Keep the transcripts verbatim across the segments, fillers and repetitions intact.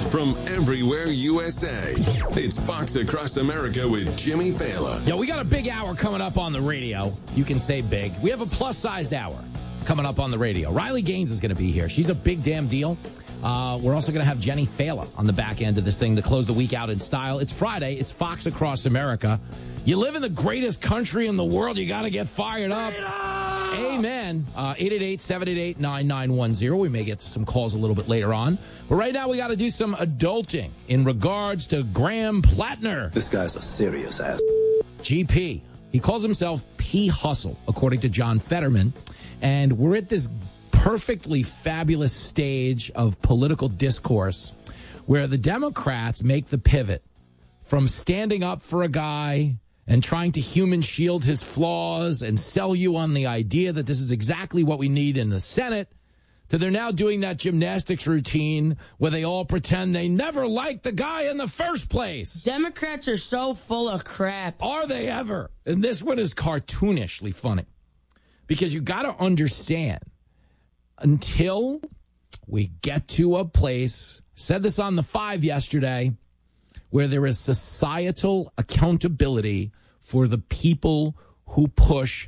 from everywhere U S A. It's Fox Across America with Jimmy Fallon. Yo, we got a big hour coming up on the radio. You can say big. We have a plus-sized hour coming up on the radio. Riley Gaines is going to be here. She's a big damn deal. Uh, we're also going to have Jenny Fallon on the back end of this thing to close the week out in style. It's Friday. It's Fox Across America. You live in the greatest country in the world. You got to get fired up. Amen. Uh, eight eight eight, seven eight eight, nine nine one zero. We may get some calls a little bit later on. But right now we got to do some adulting in regards to Graham Plattner. This guy's a serious ass. G P. He calls himself P. Hustle, according to John Fetterman. And we're at this perfectly fabulous stage of political discourse where the Democrats make the pivot from standing up for a guy and trying to human shield his flaws and sell you on the idea that this is exactly what we need in the Senate, to they're now doing that gymnastics routine where they all pretend they never liked the guy in the first place. Democrats are so full of crap. Are they ever? And this one is cartoonishly funny because you got to understand, until we get to a place, said this on the Five yesterday, where there is societal accountability for the people who push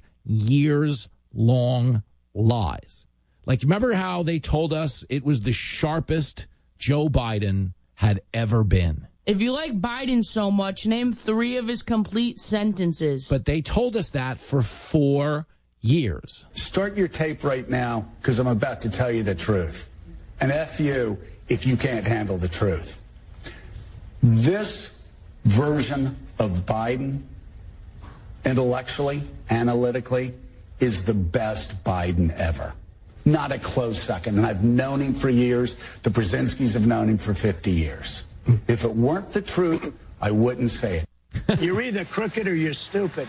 years-long lies. Like, remember how they told us it was the sharpest Joe Biden had ever been? If you like Biden so much, name three of his complete sentences. But they told us that for four years. Start your tape right now, because I'm about to tell you the truth. And F you if you can't handle the truth. This version of Biden, intellectually, analytically, is the best Biden ever. Not a close second. And I've known him for years. The Brzezinskis have known him for fifty years. If it weren't the truth, I wouldn't say it. You're either crooked or you're stupid.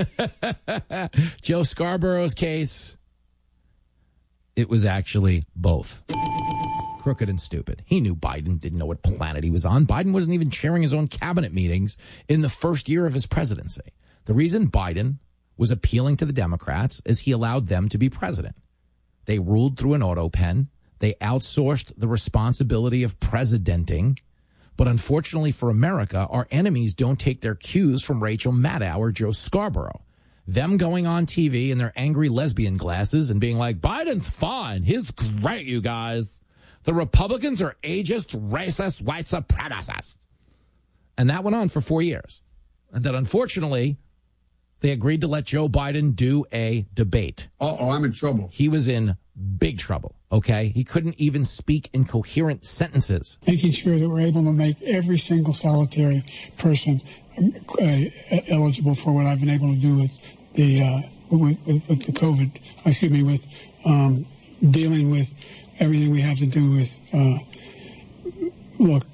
Joe Scarborough's case, it was actually both. Crooked and stupid. He knew Biden didn't know what planet he was on. Biden wasn't even chairing his own cabinet meetings in the first year of his presidency. The reason Biden was appealing to the Democrats is he allowed them to be president. They ruled through an auto pen. They outsourced the responsibility of presidenting. But unfortunately for America, our enemies don't take their cues from Rachel Maddow or Joe Scarborough. Them going on T V in their angry lesbian glasses and being like, Biden's fine. He's great, you guys. The Republicans are ageist, racist, white supremacists. And that went on for four years. And then, unfortunately, they agreed to let Joe Biden do a debate. Uh-oh, I'm in trouble. He was in big trouble, okay? He couldn't even speak in coherent sentences. Making sure that we're able to make every single solitary person uh, eligible for what I've been able to do with the, uh, with, with, with the COVID, excuse me, with um, dealing with everything we have to do with, uh, look,